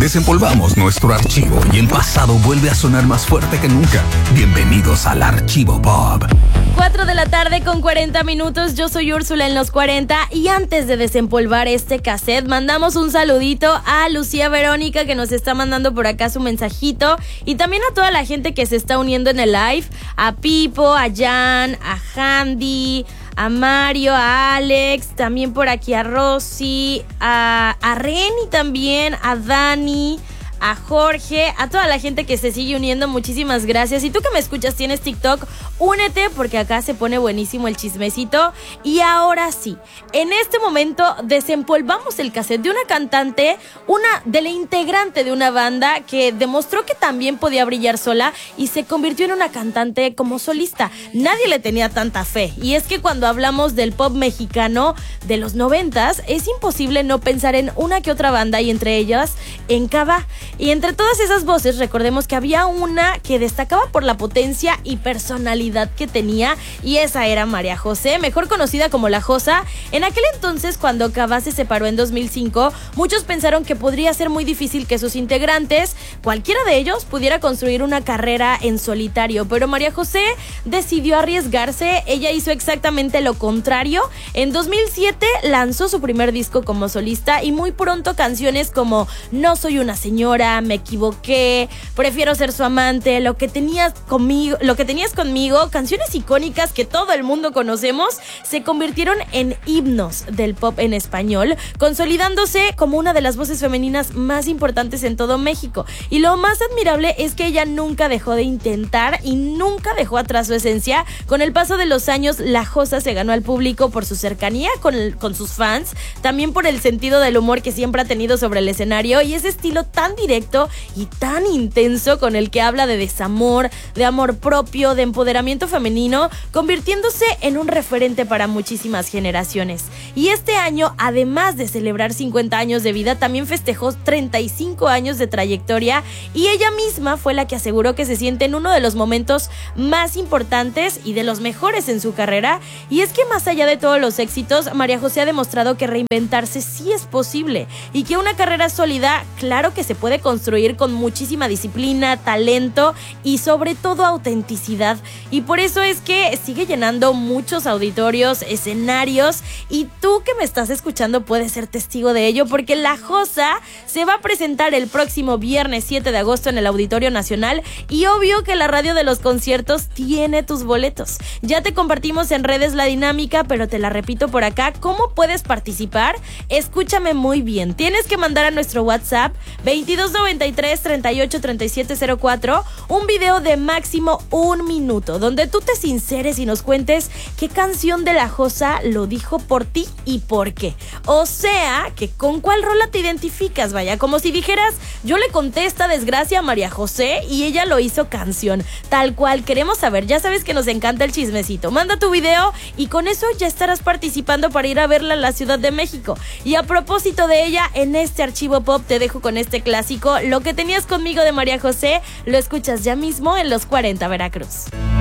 Desempolvamos nuestro archivo y el pasado vuelve a sonar más fuerte que nunca. Bienvenidos al Archivo Pop. 4 de la tarde con 40 minutos, yo soy Úrsula en los 40 y antes de desempolvar este cassette mandamos un saludito a Lucía Verónica que nos está mandando por acá su mensajito y también a toda la gente que se está uniendo en el live, a Pipo, a Jan, a Handy, a Mario, a Alex, también por aquí a Rosy, a Reni también, a Dani, a Jorge, a toda la gente que se sigue uniendo, muchísimas gracias. Y tú que me escuchas, tienes TikTok, únete porque acá se pone buenísimo el chismecito. Y ahora sí, en este momento desempolvamos el cassette de una cantante, de la integrante de una banda que demostró que también podía brillar sola y se convirtió en una cantante como solista. Nadie le tenía tanta fe. Y es que cuando hablamos del pop mexicano de los 90s, es imposible no pensar en una que otra banda y entre ellas en Cabá. Y entre todas esas voces, recordemos que había una que destacaba por la potencia y personalidad que tenía, y esa era María José, mejor conocida como La Josa. En aquel entonces, cuando Cabá se separó en 2005, muchos pensaron que podría ser muy difícil que sus integrantes, cualquiera de ellos, pudiera construir una carrera en solitario, pero María José decidió arriesgarse. Ella hizo exactamente lo contrario. En 2007 lanzó su primer disco como solista y muy pronto canciones como No soy una señora, Me equivoqué, Prefiero ser su amante, Lo que tenías conmigo, canciones icónicas que todo el mundo conocemos, se convirtieron en himnos del pop en español, consolidándose como una de las voces femeninas más importantes en todo México. Y lo más admirable es que ella nunca dejó de intentar y nunca dejó atrás su esencia. Con el paso de los años, La Josa se ganó al público por su cercanía con sus fans, también por el sentido del humor que siempre ha tenido sobre el escenario y ese estilo tan directo y tan intenso con el que habla de desamor, de amor propio, de empoderamiento femenino, convirtiéndose en un referente para muchísimas generaciones. Y este año, además de celebrar 50 años de vida, también festejó 35 años de trayectoria y ella misma fue la que aseguró que se siente en uno de los momentos más importantes y de los mejores en su carrera. Y es que más allá de todos los éxitos, María José ha demostrado que reinventarse sí es posible y que una carrera sólida, claro que se puede construir con muchísima disciplina, talento y sobre todo autenticidad. Y por eso es que sigue llenando muchos auditorios, escenarios, y tú que me estás escuchando puedes ser testigo de ello porque La Josa se va a presentar el próximo viernes 7 de agosto en el Auditorio Nacional y obvio que la radio de los conciertos tiene tus boletos. Ya te compartimos en redes la dinámica, pero te la repito por acá. ¿Cómo puedes participar? Escúchame muy bien. Tienes que mandar a nuestro WhatsApp 2293 38 37 04 un video de máximo 1 minuto donde tú te sinceres y nos cuentes qué canción de La Josa lo dijo por ti y por qué. O sea, que con cuál rola te identificas, vaya, como si dijeras, yo le conté esta desgracia a María José y ella lo hizo canción. Tal cual, queremos saber, ya sabes que nos encanta el chismecito. Manda tu video y con eso ya estarás participando para ir a verla a la Ciudad de México. Y a propósito de ella, en este Archivo Pop te dejo con este clásico, Lo que tenías conmigo de María José, lo escuchas ya mismo en los 40 Veracruz.